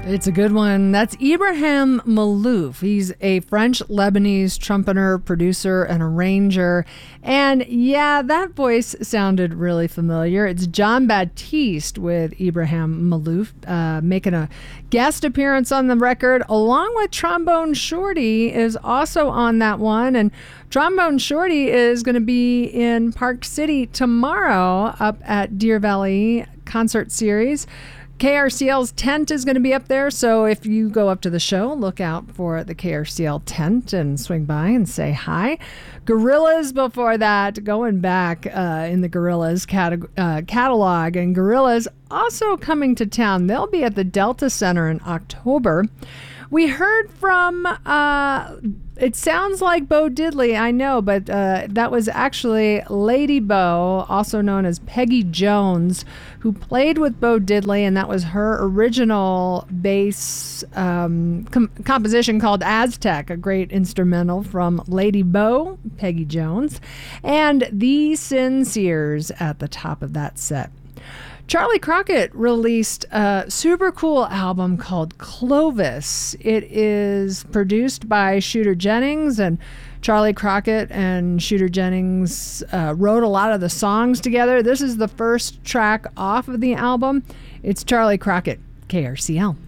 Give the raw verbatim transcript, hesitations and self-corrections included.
It's a good one. That's Ibrahim Malouf. He's a French-Lebanese trumpeter, producer, and arranger. And yeah, that voice sounded really familiar. It's Jon Batiste with Ibrahim Malouf uh, making a guest appearance on the record, along with Trombone Shorty is also on that one. And Trombone Shorty is going to be in Park City tomorrow up at Deer Valley Concert Series. K R C L's tent is going to be up there, so if you go up to the show, look out for the K R C L tent and swing by and say hi. Gorillaz before that, going back uh, in the Gorillaz cat- uh, catalog, and Gorillaz also coming to town. They'll be at the Delta Center in October. We heard from, uh, it sounds like Bo Diddley, I know, but uh, that was actually Lady Bo, also known as Peggy Jones, who played with Bo Diddley, and that was her original bass um, com- composition called Aztec, a great instrumental from Lady Bo, Peggy Jones, and the Sinceres at the top of that set. Charlie Crockett released a super cool album called Clovis. It is produced by Shooter Jennings, and Charlie Crockett and Shooter Jennings uh, wrote a lot of the songs together. This is the first track off of the album. It's Charlie Crockett, K R C L.